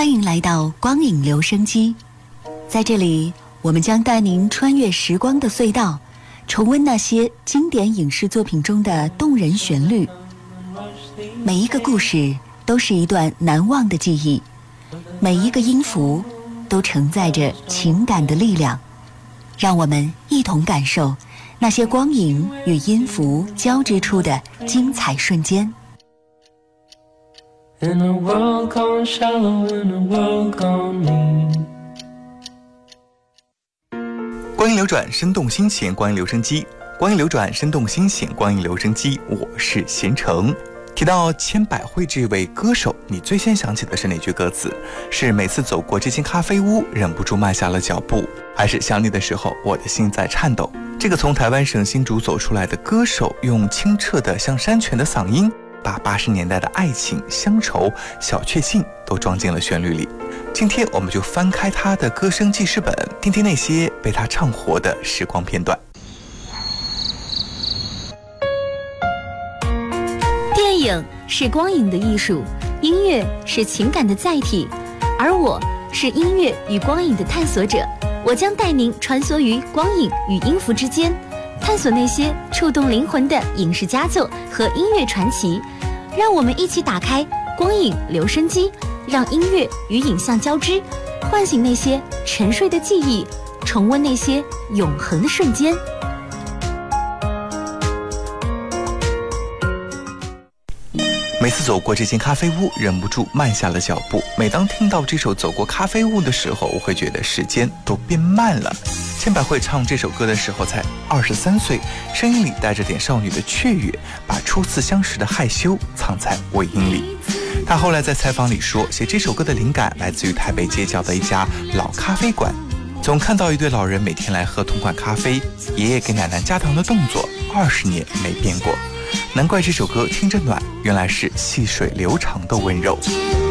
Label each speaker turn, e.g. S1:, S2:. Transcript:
S1: 欢迎来到光影留声机，在这里我们将带您穿越时光的隧道，重温那些经典影视作品中的动人旋律。每一个故事都是一段难忘的记忆，每一个音符都承载着情感的力量。让我们一同感受那些光影与音符交织出的精彩瞬间。
S2: In a world gone shallow, in a world gone mean。
S3: 光影流转，生动新鲜，光影留声机，光影流转，生动新鲜，光影留声机，我是贤成。提到千百惠这位歌手，你最先想起的是哪句歌词？是每次走过这间咖啡屋，忍不住慢下了脚步，还是想你的时候，我的心在颤抖？这个从台湾省新竹走出来的歌手，用清澈的像山泉的嗓音，把80年代的爱情、乡愁、小确幸都装进了旋律里。今天我们就翻开他的歌声记事本，听听那些被他唱活的时光片段。
S4: 电影是光影的艺术，音乐是情感的载体，而我是音乐与光影的探索者。我将带您穿梭于光影与音符之间，探索那些触动灵魂的影视佳作和音乐传奇。让我们一起打开光影留声机，让音乐与影像交织，唤醒那些沉睡的记忆，重温那些永恒的瞬间。
S3: 每次走过这间咖啡屋，忍不住慢下了脚步。每当听到这首《走过咖啡屋》的时候，我会觉得时间都变慢了。千百惠唱这首歌的时候才23岁，声音里带着点少女的雀跃，把初次相识的害羞藏在尾音里。她后来在采访里说，写这首歌的灵感来自于台北街角的一家老咖啡馆，总看到一对老人每天来喝同款咖啡，爷爷给奶奶加糖的动作20年没变过。难怪这首歌听着暖，原来是细水流长的温柔。